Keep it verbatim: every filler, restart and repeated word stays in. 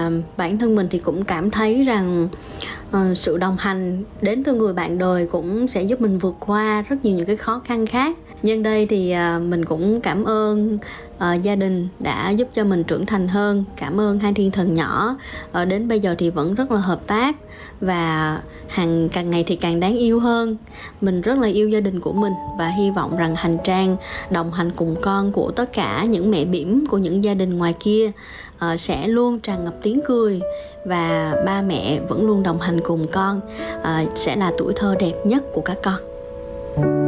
và bản thân mình thì cũng cảm thấy rằng uh, sự đồng hành đến từ người bạn đời cũng sẽ giúp mình vượt qua rất nhiều những cái khó khăn khác. Nhân đây thì uh, mình cũng cảm ơn uh, gia đình đã giúp cho mình trưởng thành hơn. Cảm ơn hai thiên thần nhỏ, uh, đến bây giờ thì vẫn rất là hợp tác và hàng càng ngày thì càng đáng yêu hơn. Mình rất là yêu gia đình của mình và hy vọng rằng hành trang đồng hành cùng con của tất cả những mẹ bỉm của những gia đình ngoài kia uh, sẽ luôn tràn ngập tiếng cười, và ba mẹ vẫn luôn đồng hành cùng con, uh, sẽ là tuổi thơ đẹp nhất của các con.